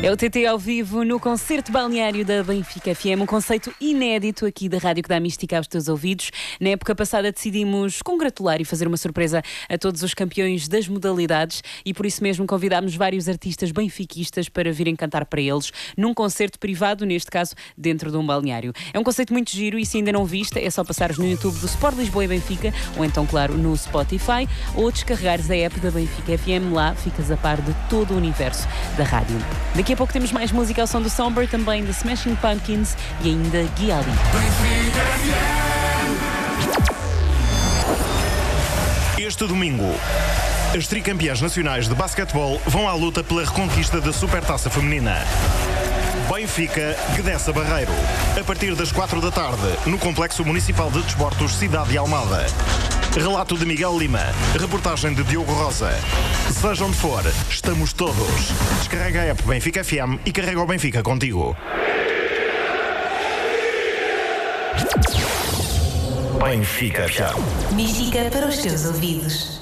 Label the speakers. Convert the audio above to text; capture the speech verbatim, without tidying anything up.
Speaker 1: É o T T ao vivo no concerto balneário da Benfica F M, um conceito inédito aqui da rádio que dá mística aos teus ouvidos. Na época passada decidimos congratular e fazer uma surpresa a todos os campeões das modalidades e por isso mesmo convidámos vários artistas benfiquistas para virem cantar para eles num concerto privado, neste caso dentro de um balneário. É um conceito muito giro e se ainda não viste é só passares no YouTube do Sport Lisboa e Benfica ou então, claro, no Spotify ou descarregares a app da Benfica F M. Lá ficas a par de todo o universo da rádio. Daqui a pouco temos mais música ao som do Somber, também da Smashing Pumpkins e ainda Gui Ali.
Speaker 2: Este domingo, as tricampeãs nacionais de basquetebol vão à luta pela reconquista da Supertaça Feminina. Benfica, Gdessa Barreiro, a partir das quatro da tarde, no Complexo Municipal de Desportos Cidade de Almada. Relato de Miguel Lima, reportagem de Diogo Rosa. Seja onde for, estamos todos. Descarrega a app Benfica F M e carrega o Benfica contigo. Benfica F M.
Speaker 3: Mística para os teus ouvidos.